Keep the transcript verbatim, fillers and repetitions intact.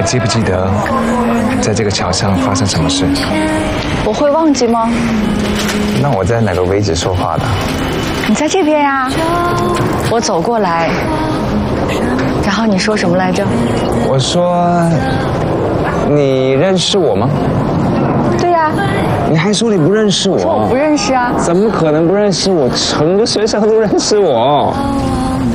记不记得在这个桥上发生什么事？ 我会忘记吗？ 那我在哪个位置说话的？ 你在这边呀。我走过来，然后你说什么来着？ 我说，你认识我吗？ 对呀。 你还说你不认识我？ 我说我不认识啊。 怎么可能不认识我？整个学校都认识我。